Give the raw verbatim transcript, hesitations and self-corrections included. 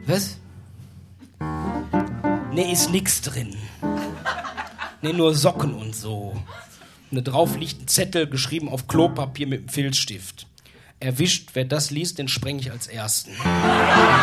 Was? Nee, ist nix drin. Nee, nur Socken und so. Und da drauf liegt ein Zettel, geschrieben auf Klopapier mit einem Filzstift. Erwischt, wer das liest, den spreng ich als Ersten.